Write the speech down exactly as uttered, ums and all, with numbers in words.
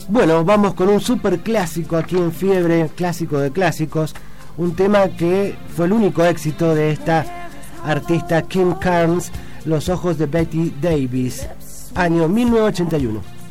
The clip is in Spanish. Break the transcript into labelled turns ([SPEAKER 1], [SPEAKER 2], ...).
[SPEAKER 1] Bueno, vamos con un super clásico aquí en Fiebre, clásico de clásicos, un tema que fue el único éxito de esta artista Kim Carnes, Los ojos de Betty Davis, año mil novecientos ochenta y uno.